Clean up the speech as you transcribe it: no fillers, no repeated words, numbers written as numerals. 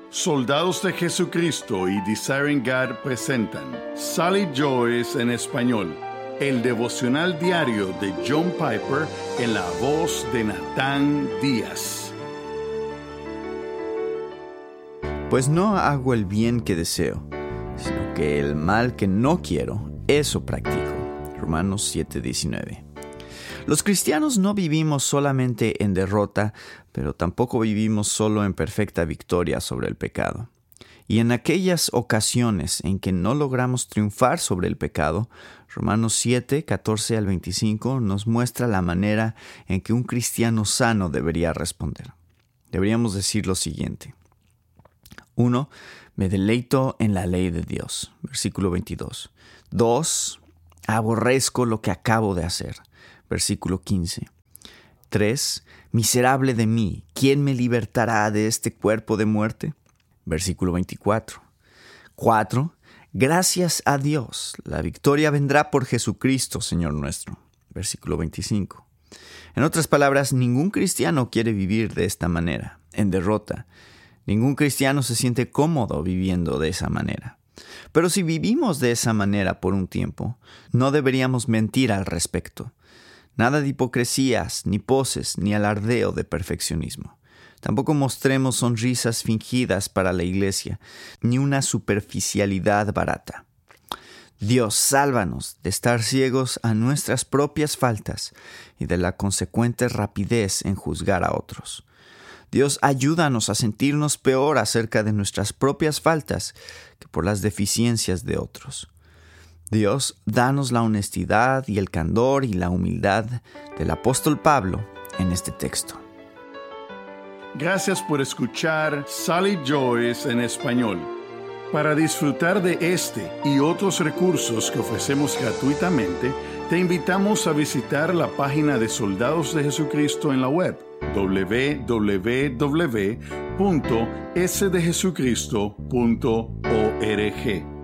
Soldados de Jesucristo y Desiring God presentan Sally Joyce en español, el devocional diario de John Piper en la voz de Natán Díaz. Pues no hago el bien que deseo, sino que el mal que no quiero, eso practico. Romanos 7:19. Los cristianos no vivimos solamente en derrota, pero tampoco vivimos solo en perfecta victoria sobre el pecado. Y en aquellas ocasiones en que no logramos triunfar sobre el pecado, Romanos 7:14 al 25 nos muestra la manera en que un cristiano sano debería responder. Deberíamos decir lo siguiente. 1. Me deleito en la ley de Dios. Versículo 22. 2. Aborrezco lo que acabo de hacer. Versículo 15. 3. Miserable de mí, ¿quién me libertará de este cuerpo de muerte? Versículo 24. 4. Gracias a Dios, la victoria vendrá por Jesucristo, Señor nuestro. Versículo 25. En otras palabras, ningún cristiano quiere vivir de esta manera, en derrota. Ningún cristiano se siente cómodo viviendo de esa manera. Pero si vivimos de esa manera por un tiempo, no deberíamos mentir al respecto. Nada de hipocresías, ni poses, ni alardeo de perfeccionismo. Tampoco mostremos sonrisas fingidas para la iglesia, ni una superficialidad barata. Dios, sálvanos de estar ciegos a nuestras propias faltas y de la consecuente rapidez en juzgar a otros. Dios, ayúdanos a sentirnos peor acerca de nuestras propias faltas que por las deficiencias de otros. Dios, danos la honestidad y el candor y la humildad del apóstol Pablo en este texto. Gracias por escuchar Sally Joyce en español. Para disfrutar de este y otros recursos que ofrecemos gratuitamente, te invitamos a visitar la página de Soldados de Jesucristo en la web www.sdejesucristo.org.